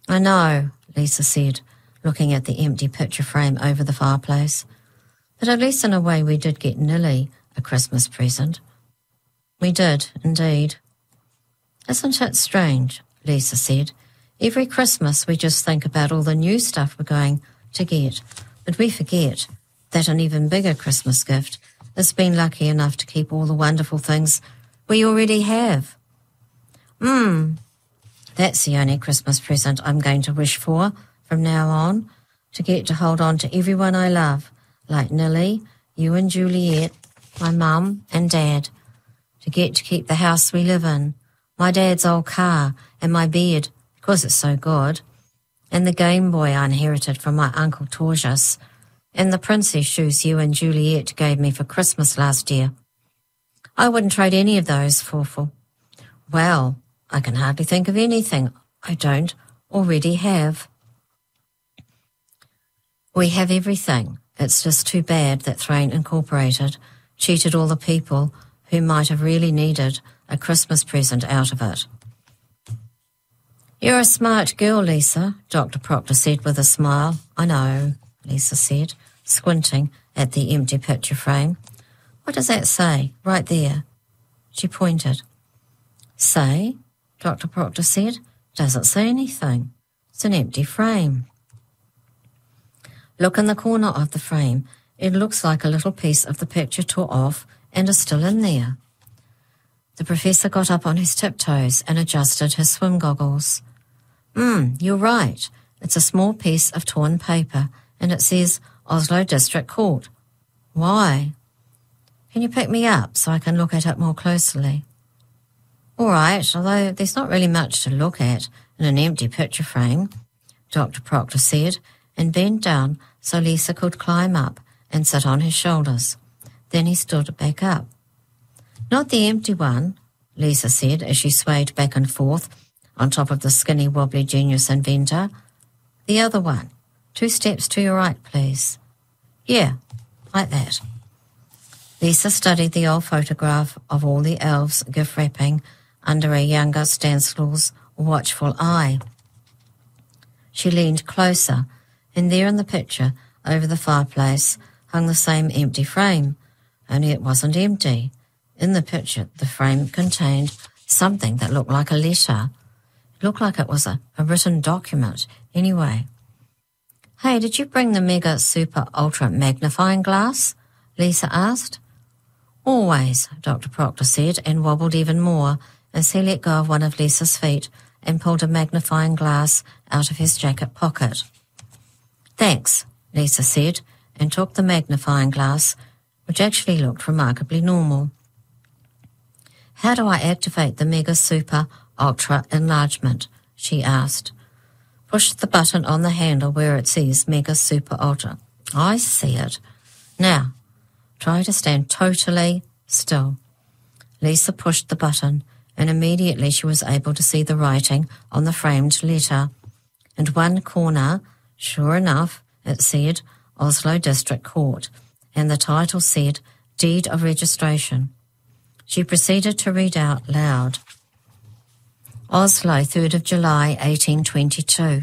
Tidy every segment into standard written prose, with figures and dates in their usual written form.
I know, Lisa said, looking at the empty picture frame over the fireplace. But at least in a way we did get Nilly a Christmas present. We did, indeed. Isn't it strange, Lisa said. Every Christmas we just think about all the new stuff we're going to get, but we forget that an even bigger Christmas gift is being lucky enough to keep all the wonderful things we already have. That's the only Christmas present I'm going to wish for from now on, to get to hold on to everyone I love, like Nilly, you and Juliet, my mum and dad, to get to keep the house we live in, my dad's old car and my bed, because it's so good, and the Game Boy I inherited from my Uncle Torges, and the princess shoes you and Juliet gave me for Christmas last year. I wouldn't trade any of those for... Well, I can hardly think of anything I don't already have. We have everything. It's just too bad that Thrain Incorporated cheated all the people who might have really needed a Christmas present out of it. You're a smart girl, Lisa, Dr. Proctor said with a smile. I know, Lisa said, squinting at the empty picture frame. What does that say, right there? She pointed. Say? Dr. Proctor said. Doesn't say anything. It's an empty frame. Look in the corner of the frame. It looks like a little piece of the picture tore off and is still in there. The professor got up on his tiptoes and adjusted his swim goggles. You're right. It's a small piece of torn paper, and it says Oslo District Court. Why? Can you pick me up so I can look at it more closely? All right, although there's not really much to look at in an empty picture frame, Dr. Proctor said, and bent down so Lisa could climb up and sit on his shoulders. Then he stood back up. Not the empty one, Lisa said as she swayed back and forth on top of the skinny, wobbly genius inventor. The other one. 2 steps to your right, please. Yeah, like that. Lisa studied the old photograph of all the elves gift wrapping under a younger Stanislaw's watchful eye. She leaned closer, and there in the picture, over the fireplace, hung the same empty frame, only it wasn't empty. In the picture, the frame contained something that looked like a letter. It looked like it was a written document, anyway. Hey, did you bring the Mega Super Ultra magnifying glass? Lisa asked. Always, Dr. Proctor said, and wobbled even more as he let go of one of Lisa's feet and pulled a magnifying glass out of his jacket pocket. Thanks, Lisa said, and took the magnifying glass, which actually looked remarkably normal. How do I activate the Mega Super Ultra Enlargement? She asked. Push the button on the handle where it says Mega Super Ultra. I see it. Now, try to stand totally still. Lisa pushed the button, and immediately she was able to see the writing on the framed letter. And one corner, sure enough, it said Oslo District Court, and the title said Deed of Registration. She proceeded to read out loud. Oslo, 3rd of July, 1822.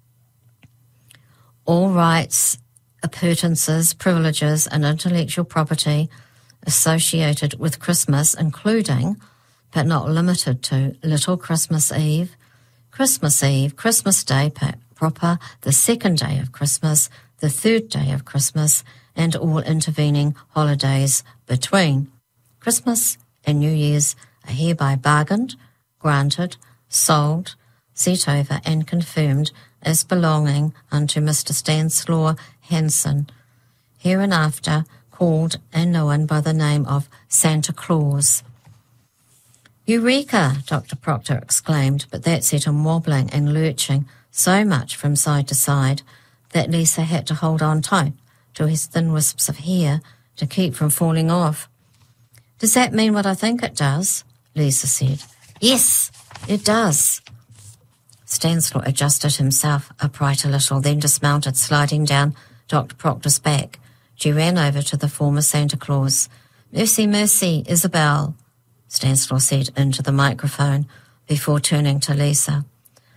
All rights, appurtenances, privileges, and intellectual property associated with Christmas, including, but not limited to, Little Christmas Eve, Christmas Day proper, the 2nd day of Christmas, the 3rd day of Christmas, and all intervening holidays between Christmas and New Year's are hereby bargained, granted, sold, set over, and confirmed as belonging unto Mr. Stanislaw Hansen, hereinafter called and known by the name of Santa Claus. Eureka! Dr. Proctor exclaimed, but that set him wobbling and lurching so much from side to side that Lisa had to hold on tight to his thin wisps of hair to keep from falling off. Does that mean what I think it does? Lisa said. Yes, it does. Stanislaw adjusted himself upright a little, then dismounted, sliding down Dr. Proctor's back. She ran over to the former Santa Claus. Mercy, mercy, Isabel, Stanislaw said into the microphone before turning to Lisa.